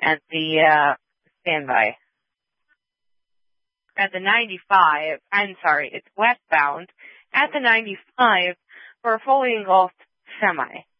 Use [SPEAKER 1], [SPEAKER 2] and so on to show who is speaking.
[SPEAKER 1] at the standby. At the 95, it's westbound, at the 95 for a fully engulfed semi.